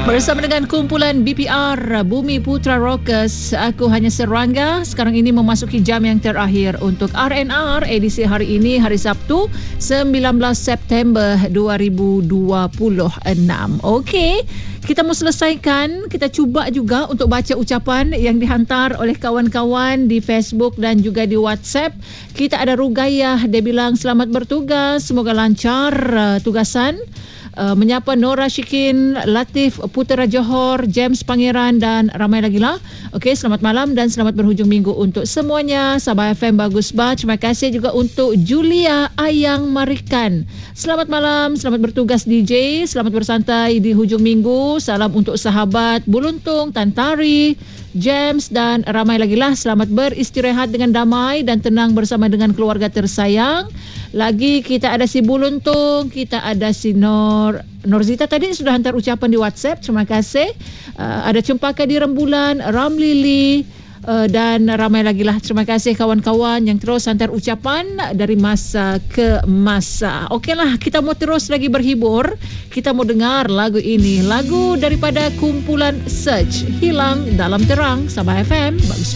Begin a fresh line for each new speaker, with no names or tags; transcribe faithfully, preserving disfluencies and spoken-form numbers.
Bersama dengan kumpulan B P R Bumi Putra Rockers, aku hanya serangga. Sekarang ini memasuki jam yang terakhir untuk R and R edisi hari ini, hari Sabtu sembilan belas September dua ribu dua puluh enam. Okey, kita mau selesaikan. Kita cuba juga untuk baca ucapan yang dihantar oleh kawan-kawan di Facebook dan juga di WhatsApp. Kita ada Rugayah, dia bilang selamat bertugas, semoga lancar uh, tugasan. Uh, menyapa Nora Syikin, Latif Putera Johor, James Pangeran dan ramai lagi lah. Okey, selamat malam dan selamat berhujung minggu untuk semuanya. Sabah F M bagus bah. Terima kasih juga untuk Julia Ayang Marikan. Selamat malam, selamat bertugas D J, selamat bersantai di hujung minggu. Salam untuk sahabat Buluntung, Tantari, James dan ramai lagi lah. Selamat beristirahat dengan damai dan tenang bersama dengan keluarga tersayang. Lagi kita ada si Buluntung, kita ada si Nor Norzita tadi sudah hantar ucapan di WhatsApp. Terima kasih. Uh, ada Cempaka di Rembulan, Ramlili uh, dan ramai lagi lah. Terima kasih kawan-kawan yang terus hantar ucapan dari masa ke masa. Okeylah, kita mau terus lagi berhibur. Kita mau dengar lagu ini, lagu daripada kumpulan Search, Hilang Dalam Terang. Sabah F M bagus.